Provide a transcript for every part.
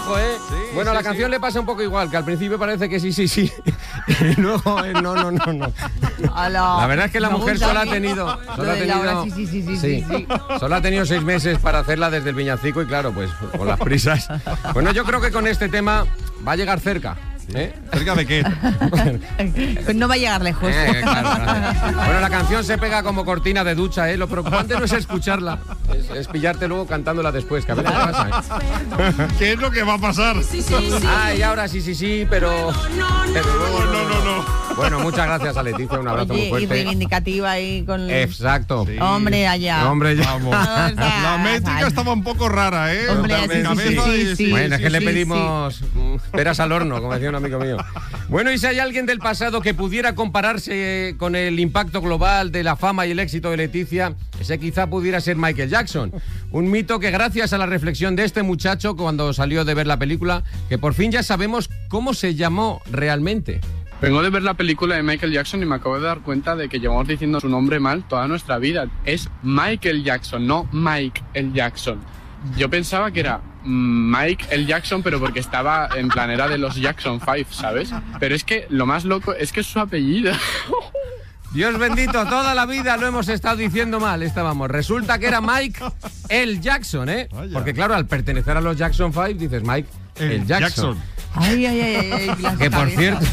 Ojo, ¿eh? Sí, bueno, sí, la canción sí. le pasa un poco igual, que al principio parece que sí. Y luego, no. La verdad es que la mujer solo ha tenido... Sí. Solo ha tenido 6 meses para hacerla desde el villancico y claro, pues con las prisas. Bueno, yo creo que con este tema va a llegar cerca. ¿Eh? ¿Cerca de qué? Pues no va a llegar lejos. Claro. Bueno, la canción se pega como cortina de ducha, ¿eh? Lo preocupante no es escucharla, es pillarte luego cantándola después, que a veces pasa, ¿eh? ¿Qué es lo que va a pasar? Y ahora sí, pero luego No. Bueno, muchas gracias a Leticia, un abrazo muy Oye, y fuerte. reivindicativa ahí con... Exacto. Sí. Hombre, allá. Hombre, ya. Vamos. O sea, La métrica estaba un poco rara, ¿eh? Hombre, La sí, cabeza sí. y- Bueno, es que le sí, pedimos peras al horno, como decía un amigo mío. Bueno, y si hay alguien del pasado que pudiera compararse con el impacto global de la fama y el éxito de Leticia, ese quizá pudiera ser Michael Jackson. Un mito que gracias a la reflexión de este muchacho cuando salió de ver la película, que por fin ya sabemos cómo se llamó realmente. Vengo de ver la película de Michael Jackson y me acabo de dar cuenta de que llevamos diciendo su nombre mal toda nuestra vida. Es Michael Jackson, no Mike el Jackson. Yo pensaba que era Mike el Jackson, pero porque estaba en plan, era de los Jackson 5, ¿sabes? Pero es que lo más loco es que es su apellido. Dios bendito, toda la vida lo hemos estado diciendo mal, estábamos. Resulta que era Mike el Jackson, ¿eh? Vaya. Porque claro, al pertenecer a los Jackson 5 dices Mike el Jackson. Ay, las Que por cabezas. cierto,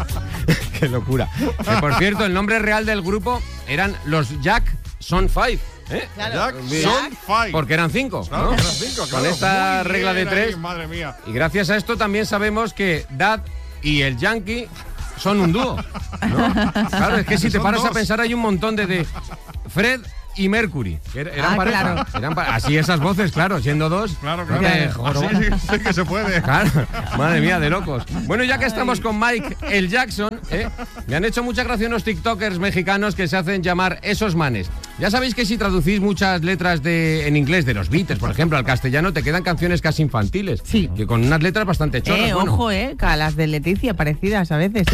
qué locura. Que por cierto, el nombre real del grupo eran los Jackson 5, ¿eh? Jack Bien. son 5. Porque eran 5, Claro, ¿no? eran 5, claro. Con esta Muy regla de bien ahí, 3. madre mía. Y gracias a esto también sabemos que Dad y el Yankee son un dúo, ¿no? Claro, es que si te Son paras a dos. pensar hay un montón de Fred y Mercury. Que eran pareja. Claro. Así esas voces, claro, siendo dos. Claro. no te joroba. Sí que se puede. Claro, madre mía, de locos. Bueno, ya que estamos con Mike el Jackson, me han hecho mucha gracia unos tiktokers mexicanos que se hacen llamar esos manes. Ya sabéis que si traducís muchas letras en inglés de los Beatles, por ejemplo, al castellano, te quedan canciones casi infantiles. Sí. Que con unas letras bastante chorras. Bueno, Ojo, que a las de Leticia parecidas a veces,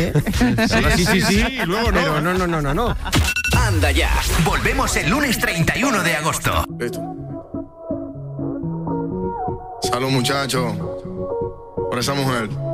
sí, y luego no. pero no. Anda ya. Volvemos el lunes 31 de agosto. Listo. Salud, muchachos, por esa mujer.